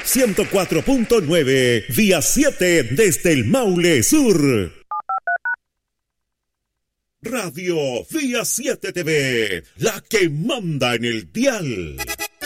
104.9, vía 7 desde el Maule Sur. Radio Vía 7 TV, la que manda en el dial.